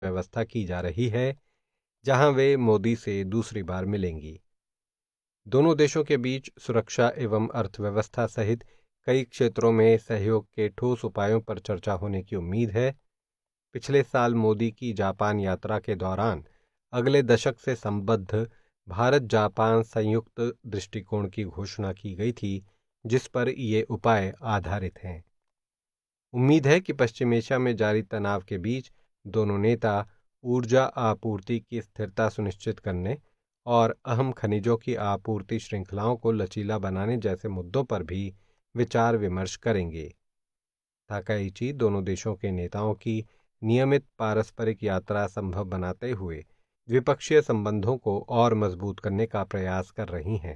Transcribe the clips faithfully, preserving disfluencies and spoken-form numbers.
व्यवस्था की जा रही है, जहां वे मोदी से दूसरी बार मिलेंगी। दोनों देशों के बीच सुरक्षा एवं अर्थव्यवस्था सहित कई क्षेत्रों में सहयोग के ठोस उपायों पर चर्चा होने की उम्मीद है। पिछले साल मोदी की जापान यात्रा के दौरान अगले दशक से संबद्ध भारत जापान संयुक्त दृष्टिकोण की घोषणा की गई थी, जिस पर ये उपाय आधारित हैं। उम्मीद है कि पश्चिम एशिया में जारी तनाव के बीच दोनों नेता ऊर्जा आपूर्ति की स्थिरता सुनिश्चित करने और अहम खनिजों की आपूर्ति श्रृंखलाओं को लचीला बनाने जैसे मुद्दों पर भी विचार विमर्श करेंगे। ताकाइची दोनों देशों के नेताओं की नियमित पारस्परिक यात्रा संभव बनाते हुए द्विपक्षीय संबंधों को और मजबूत करने का प्रयास कर रही हैं।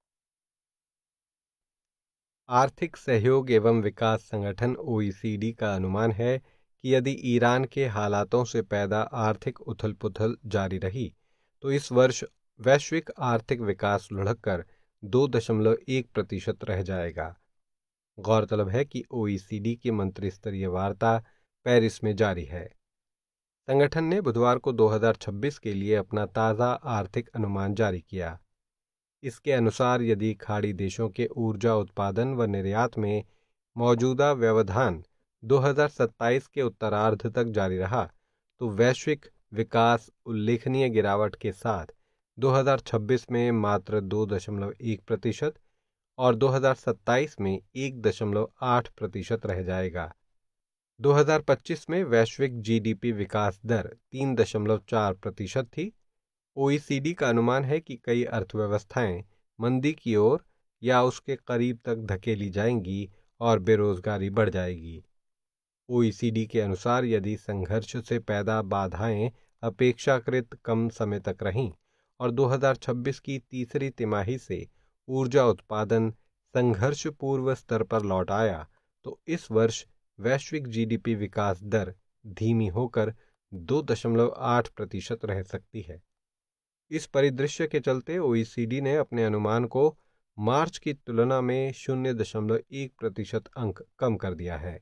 आर्थिक सहयोग एवं विकास संगठन ओईसीडी का अनुमान है कि यदि ईरान के हालातों से पैदा आर्थिक उथल-पुथल जारी रही तो इस वर्ष वैश्विक आर्थिक विकास लुढ़ककर दो दशमलव एक प्रतिशत रह जाएगा। गौरतलब है कि ओईसीडी की मंत्री स्तरीय वार्ता पेरिस में जारी है। संगठन ने बुधवार को दो हज़ार छब्बीस के लिए अपना ताज़ा आर्थिक अनुमान जारी किया। इसके अनुसार यदि खाड़ी देशों के ऊर्जा उत्पादन व निर्यात में मौजूदा व्यवधान दो हज़ार सत्ताईस के उत्तरार्ध तक जारी रहा तो वैश्विक विकास उल्लेखनीय गिरावट के साथ दो हज़ार छब्बीस में मात्र दो दशमलव एक प्रतिशत और दो हज़ार सत्ताईस में एक दशमलव आठ प्रतिशत रह जाएगा। दो हज़ार पच्चीस में वैश्विक जीडीपी विकास दर तीन दशमलव चार प्रतिशत थी। ओईसीडी का अनुमान है कि कई अर्थव्यवस्थाएं मंदी की ओर या उसके करीब तक धकेली जाएंगी और बेरोजगारी बढ़ जाएगी। ओईसीडी के अनुसार यदि संघर्ष से पैदा बाधाएं अपेक्षाकृत कम समय तक रहीं और दो हज़ार छब्बीस की तीसरी तिमाही से ऊर्जा उत्पादन संघर्ष पूर्व स्तर पर लौट आया तो इस वर्ष वैश्विक जीडीपी विकास दर धीमी होकर दो दशमलव आठ प्रतिशत रह सकती है। इस परिदृश्य के चलते ओईसीडी ने अपने अनुमान को मार्च की तुलना में शून्य दशमलव एक प्रतिशत अंक कम कर दिया है।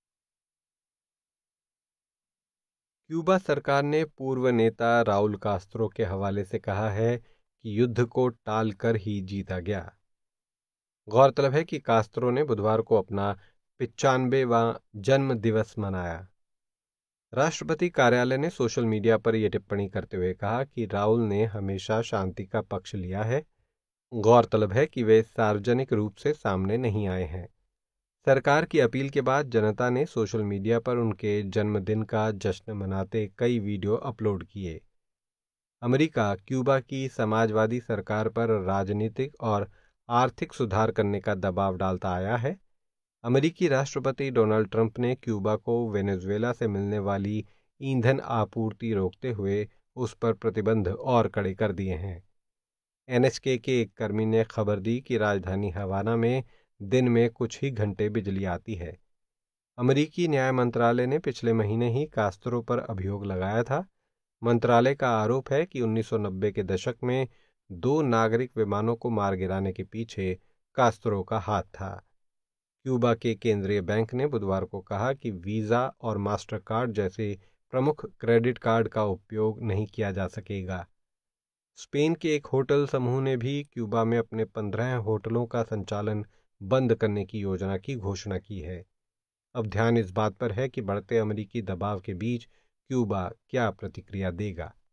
क्यूबा सरकार ने पूर्व नेता राउल कास्त्रो के हवाले से कहा है कि युद्ध को टालकर ही जीता गया। गौरतलब है कि कास्त्रो ने बुधवार को अपना पिचानवेवां जन्म दिवस मनाया। राष्ट्रपति कार्यालय ने सोशल मीडिया पर यह टिप्पणी करते हुए कहा कि राउल ने हमेशा शांति का पक्ष लिया है। गौरतलब है कि वे सार्वजनिक रूप से सामने नहीं आए हैं। सरकार की अपील के बाद जनता ने सोशल मीडिया पर उनके जन्मदिन का जश्न मनाते कई वीडियो अपलोड किए। अमेरिका क्यूबा की समाजवादी सरकार पर राजनीतिक और आर्थिक सुधार करने का दबाव डालता आया है। अमेरिकी राष्ट्रपति डोनाल्ड ट्रंप ने क्यूबा को वेनेजुएला से मिलने वाली ईंधन आपूर्ति रोकते हुए उस पर प्रतिबंध और कड़े कर दिए हैं। एनएचके के एक कर्मी ने खबर दी कि राजधानी हवाना में दिन में कुछ ही घंटे बिजली आती है। अमेरिकी न्याय मंत्रालय ने पिछले महीने ही कास्त्रो पर अभियोग लगाया था। मंत्रालय का आरोप है कि उन्नीस सौ नब्बे के दशक में दो नागरिक विमानों को मार गिराने के पीछे कास्त्रो का हाथ था। क्यूबा के केंद्रीय बैंक ने बुधवार को कहा कि वीज़ा और मास्टर कार्ड जैसे प्रमुख क्रेडिट कार्ड का उपयोग नहीं किया जा सकेगा। स्पेन के एक होटल समूह ने भी क्यूबा में अपने पंद्रह होटलों का संचालन बंद करने की योजना की घोषणा की है। अब ध्यान इस बात पर है कि बढ़ते अमेरिकी दबाव के बीच क्यूबा क्या प्रतिक्रिया देगा।